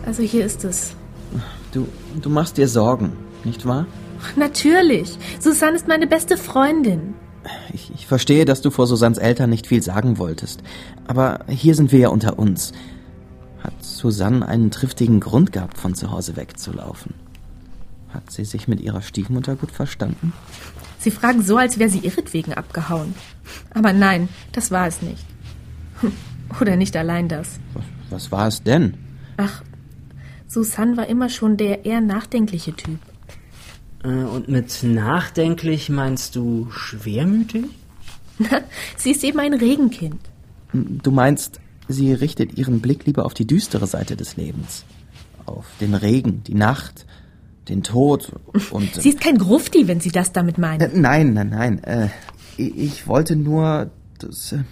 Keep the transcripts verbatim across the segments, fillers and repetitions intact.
Also hier ist es. Du, du machst dir Sorgen, nicht wahr? Natürlich. Susanne ist meine beste Freundin. Ich, ich verstehe, dass du vor Susannes Eltern nicht viel sagen wolltest. Aber hier sind wir ja unter uns. Hat Susanne einen triftigen Grund gehabt, von zu Hause wegzulaufen? Hat sie sich mit ihrer Stiefmutter gut verstanden? Sie fragen so, als wäre sie ihretwegen abgehauen. Aber nein, das war es nicht. Oder nicht allein das. Was, was war es denn? Ach, Susanne war immer schon der eher nachdenkliche Typ. Und mit nachdenklich meinst du schwermütig? Sie ist eben ein Regenkind. Du meinst, sie richtet ihren Blick lieber auf die düstere Seite des Lebens. Auf den Regen, die Nacht, den Tod und... Sie ist kein Grufti, wenn Sie das damit meinen. Äh, nein, nein, nein. Äh, ich wollte nur... Das, äh,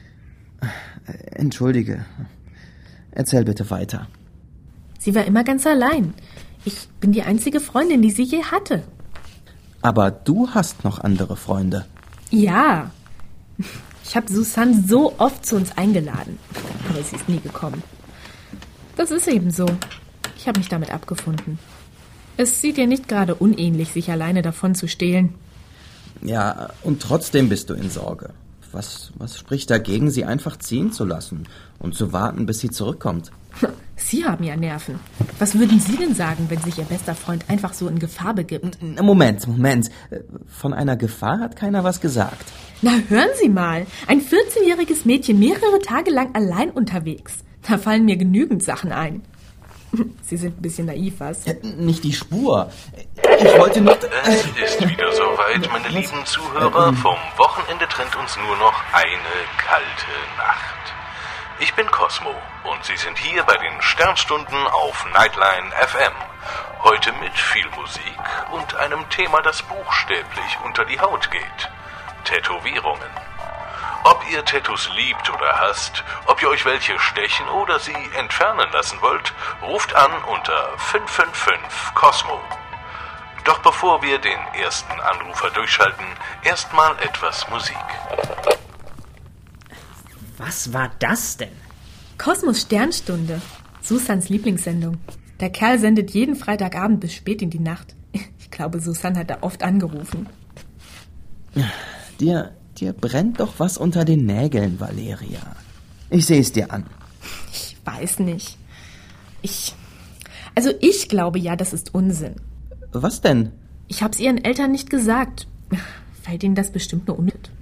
entschuldige. Erzähl bitte weiter. Sie war immer ganz allein. Ich bin die einzige Freundin, die sie je hatte. Aber du hast noch andere Freunde. Ja. Ich habe Susanne so oft zu uns eingeladen. Aber sie ist nie gekommen. Das ist eben so. Ich habe mich damit abgefunden. Es sieht ihr nicht gerade unähnlich, sich alleine davon zu stehlen. Ja, und trotzdem bist du in Sorge. Was, was spricht dagegen, sie einfach ziehen zu lassen und zu warten, bis sie zurückkommt? Sie haben ja Nerven. Was würden Sie denn sagen, wenn sich Ihr bester Freund einfach so in Gefahr begibt? Moment, Moment. Von einer Gefahr hat keiner was gesagt. Na, hören Sie mal. Ein vierzehnjähriges Mädchen mehrere Tage lang allein unterwegs. Da fallen mir genügend Sachen ein. Sie sind ein bisschen naiv, was? Nicht die Spur. Ich wollte nur... Es ist wieder soweit, meine lieben Zuhörer. Vom Wochenende trennt uns nur noch eine kalte Nacht. Ich bin Cosmo und Sie sind hier bei den Sternstunden auf Nightline F M. Heute mit viel Musik und einem Thema, das buchstäblich unter die Haut geht. Tätowierungen. Ob ihr Tattoos liebt oder hasst, ob ihr euch welche stechen oder sie entfernen lassen wollt, ruft an unter fünf fünf fünf Cosmo. Doch bevor wir den ersten Anrufer durchschalten, erstmal etwas Musik. Was war das denn? Kosmos Sternstunde. Susans Lieblingssendung. Der Kerl sendet jeden Freitagabend bis spät in die Nacht. Ich glaube, Susanne hat da oft angerufen. Dir, dir brennt doch was unter den Nägeln, Valeria. Ich sehe es dir an. Ich weiß nicht. Ich... Also ich glaube ja, das ist Unsinn. Was denn? Ich habe es ihren Eltern nicht gesagt. Fällt ihnen das bestimmt nur unnötig.